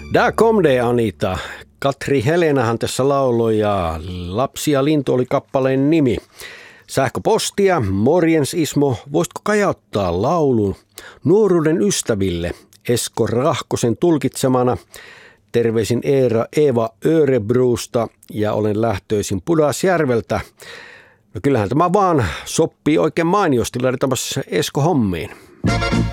Där kom det, Anita. Katri Helenahan tässä lauloi ja Lapsi ja lintu oli kappaleen nimi. Sähköpostia, morjens Ismo, voisitko kajauttaa laulun nuoruuden ystäville Esko Rahkosen tulkitsemana? Terveisin Eeva Örebruusta ja olen lähtöisin Pudasjärveltä. No kyllähän tämä vaan sopii oikein mainiosti, laitetaan Esko hommiin.